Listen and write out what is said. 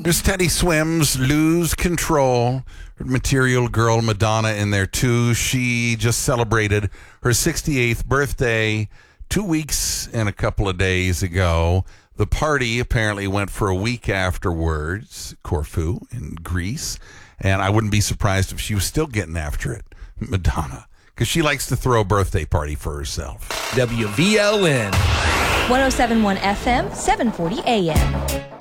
There's Teddy Swims, Lose Control. Material Girl Madonna in there too. She just celebrated her 68th birthday 2 weeks and a couple of days ago. The party apparently went for a week afterwards, Corfu in Greece. And I wouldn't be surprised if she was still getting after it, Madonna, because she likes to throw a birthday party for herself. WVLN 107.1 FM, 740 AM.